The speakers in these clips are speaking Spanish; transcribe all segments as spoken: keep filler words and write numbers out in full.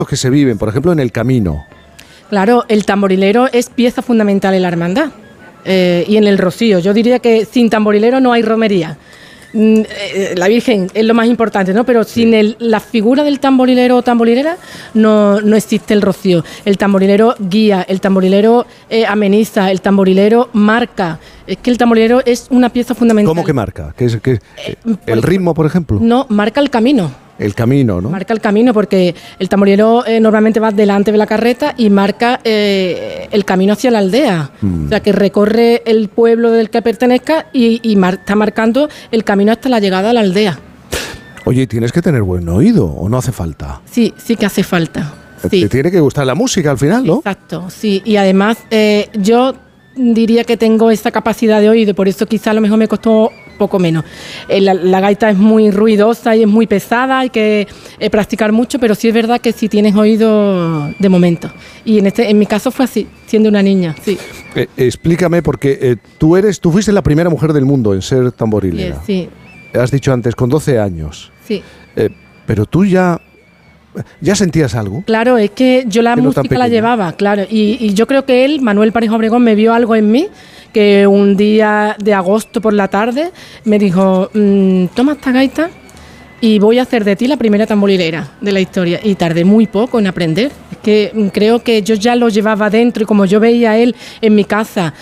que se viven, por ejemplo, en el camino. Claro, el tamborilero es pieza fundamental en la hermandad eh, y en el rocío. Yo diría que sin tamborilero no hay romería. Mm, eh, la Virgen es lo más importante, ¿no? Pero sin el, la figura del tamborilero o tamborilera no, no existe el rocío. El tamborilero guía, el tamborilero eh, ameniza, el tamborilero marca. Es que el tamborilero es una pieza fundamental. ¿Cómo que marca? ¿Qué es, qué, Eh, ¿El ritmo, por ejemplo? No, marca el camino. El camino, ¿no? Marca el camino porque el tamborilero eh, normalmente va delante de la carreta y marca eh, el camino hacia la aldea. Mm. O sea, que recorre el pueblo del que pertenezca y, y mar- está marcando el camino hasta la llegada a la aldea. Oye, ¿tienes que tener buen oído o no hace falta? Sí, sí que hace falta. Sí. Te tiene que gustar la música al final, ¿no? Exacto, sí. Y además eh, yo diría que tengo esa capacidad de oído, por eso quizá a lo mejor me costó poco menos. Eh, la, la gaita es muy ruidosa y es muy pesada, hay que eh, practicar mucho, pero sí es verdad que sí tienes oído de momento. Y en este, en mi caso fue así, siendo una niña, sí. Eh, explícame, porque eh, tú eres, tú fuiste la primera mujer del mundo en ser tamborilera. Sí. Has dicho antes, con doce años. Sí. Eh, pero tú ya... ¿Ya sentías algo? Claro, es que yo la Siendo música la llevaba, claro, y, y yo creo que él, Manuel Parejo Obregón, me vio algo en mí, que un día de agosto por la tarde me dijo, mmm, toma esta gaita y voy a hacer de ti la primera tamborilera de la historia. Y tardé muy poco en aprender. Es que mm, creo que yo ya lo llevaba dentro y como yo veía a él en mi casa,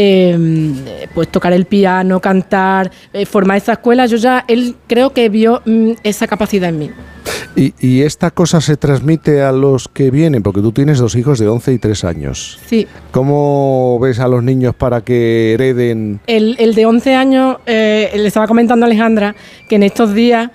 eh, pues tocar el piano, cantar, eh, formar esa escuela, yo ya, él creo que vio mm, esa capacidad en mí. Y, y esta cosa se transmite a los que vienen, porque tú tienes dos hijos de once y tres años. Sí. ¿Cómo ves a los niños para que hereden? El, el de once años, eh, le estaba comentando a Alejandra que en estos días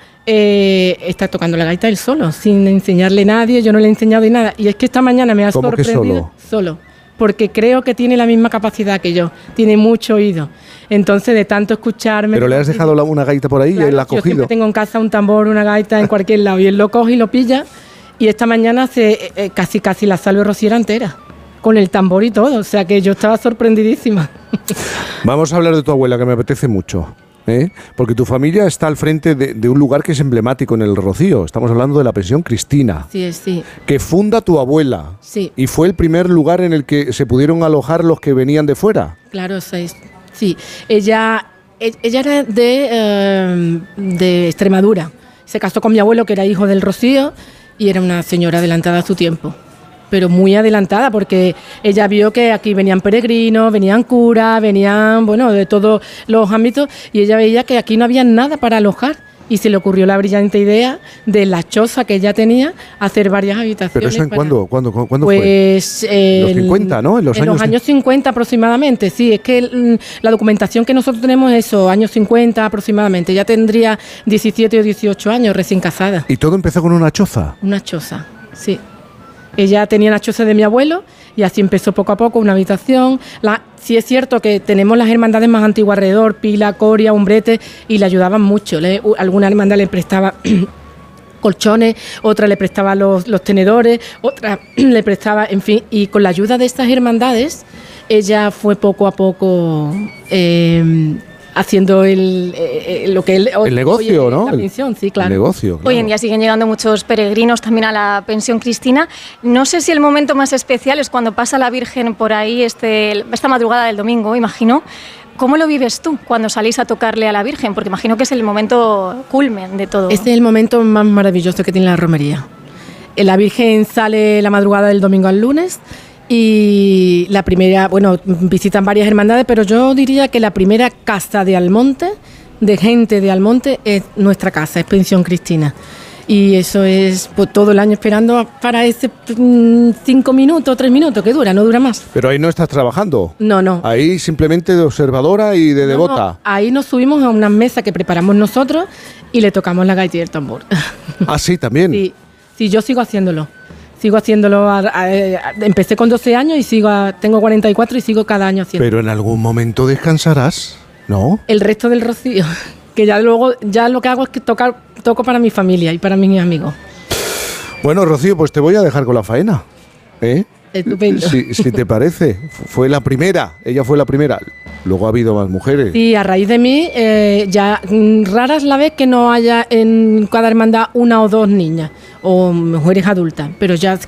eh, está tocando la gaita él solo, sin enseñarle a nadie, yo no le he enseñado ni nada. Y es que esta mañana me ha ¿Cómo que sorprendido. solo? Solo. Porque creo que tiene la misma capacidad que yo, tiene mucho oído. Entonces, de tanto escucharme... ¿Pero le has dejado la, una gaita por ahí claro, y él la ha yo cogido? siempre tengo en casa un tambor, una gaita en cualquier lado, y él lo coge y lo pilla, y esta mañana se, eh, casi casi la salve rociera entera, con el tambor y todo, o sea que yo estaba sorprendidísima. Vamos a hablar de tu abuela, que me apetece mucho. ¿Eh? Porque tu familia está al frente de, de un lugar que es emblemático en el Rocío. Estamos hablando de la pensión Cristina, Sí, sí. que funda tu abuela. Sí. Y fue el primer lugar en el que se pudieron alojar los que venían de fuera. Claro, sí. sí. Ella, ella era de, eh, de Extremadura. Se casó con mi abuelo, que era hijo del Rocío, y era una señora adelantada a su tiempo. Pero muy adelantada, porque ella vio que aquí venían peregrinos, venían curas, venían, bueno, de todos los ámbitos, y ella veía que aquí no había nada para alojar, y se le ocurrió la brillante idea de la choza que ella tenía, hacer varias habitaciones. ¿Pero eso en para... cuándo, cuándo, cuándo pues, fue? Los cincuenta, ¿no? En los, en años, los años cincuenta aproximadamente, sí, es que mm, la documentación que nosotros tenemos es eso, años cincuenta aproximadamente, ya tendría diecisiete o dieciocho años recién casada. ¿Y todo empezó con una choza? Una choza, sí. Ella tenía la choza de mi abuelo y así empezó poco a poco una habitación. La, sí es cierto que tenemos las hermandades más antiguas alrededor, Pila, Coria, Umbrete, y le ayudaban mucho. Le, alguna hermandad le prestaba colchones, otra le prestaba los, los tenedores, otra le prestaba, en fin, y con la ayuda de estas hermandades, ella fue poco a poco... Eh, haciendo el, eh, lo que él... El negocio, hoy, ¿no? La pensión, sí, claro. El negocio, claro. Hoy en día siguen llegando muchos peregrinos también a la pensión Cristina. No sé si el momento más especial es cuando pasa la Virgen por ahí este, esta madrugada del domingo, imagino. ¿Cómo lo vives tú cuando salís a tocarle a la Virgen? Porque imagino que es el momento culmen de todo. Este es el momento más maravilloso que tiene la romería. La Virgen sale la madrugada del domingo al lunes. Y la primera, bueno, visitan varias hermandades, pero yo diría que la primera casa de Almonte, de gente de Almonte, es nuestra casa, es Pensión Cristina. Y eso es pues, todo el año esperando para ese mmm, cinco minutos, tres minutos, que dura, no dura más. Pero ahí no estás trabajando. No, no. Ahí simplemente de observadora y de no, devota. No, ahí nos subimos a una mesa que preparamos nosotros y le tocamos la gaita y el tambor. Ah, sí, también. Sí, sí, yo sigo haciéndolo. Sigo haciéndolo, a, a, a, empecé con doce años y sigo a, tengo cuarenta y cuatro y sigo cada año haciendo. Pero en algún momento descansarás, ¿no? El resto del Rocío, que ya luego, ya lo que hago es que tocar, toco para mi familia y para mis amigos. Bueno, Rocío, pues te voy a dejar con la faena, ¿eh? Estupendo. Si, si te parece, fue la primera, ella fue la primera. Luego ha habido más mujeres. Sí, a raíz de mí, eh, ya mm, rara es la vez que no haya en cada hermandad una o dos niñas o mujeres adultas, pero ya